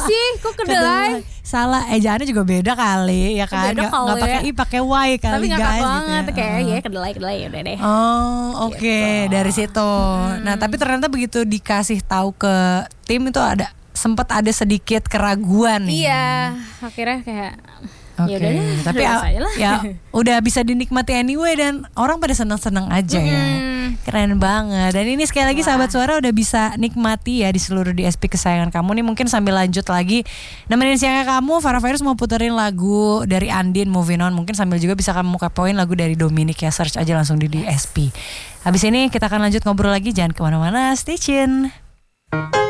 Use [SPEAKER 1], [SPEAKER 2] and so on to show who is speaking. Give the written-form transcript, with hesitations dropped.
[SPEAKER 1] sih? Kok kedelai?
[SPEAKER 2] Salah, ejaannya juga beda kali ya kan.
[SPEAKER 1] Beda
[SPEAKER 2] Nggak pakai i, pakai y kali.
[SPEAKER 1] Tapi ngakak
[SPEAKER 2] guys
[SPEAKER 1] banget
[SPEAKER 2] gitu
[SPEAKER 1] kayak ya kedelai udah deh.
[SPEAKER 2] Oh oke,
[SPEAKER 1] Gitu.
[SPEAKER 2] dari situ. Nah tapi ternyata begitu dikasih tahu ke tim itu sempat ada sedikit keraguan nih.
[SPEAKER 1] Iya, akhirnya kayak
[SPEAKER 2] Oke,
[SPEAKER 1] ya udah deh,
[SPEAKER 2] tapi
[SPEAKER 1] biasa aja lah.
[SPEAKER 2] ya udah bisa dinikmati anyway dan orang pada senang-senang aja ya. Keren banget. Dan ini sekali lagi sahabat suara udah bisa nikmati ya di seluruh DSP kesayangan kamu nih. Mungkin sambil lanjut lagi nemenin siangnya kamu, Farah Virus mau puterin lagu dari Andin Moving On. Mungkin sambil juga bisa kamu kepoin lagu dari Dominic ya, search aja langsung di DSP. Habis ini kita akan lanjut ngobrol lagi, jangan kemana-mana, stay tune.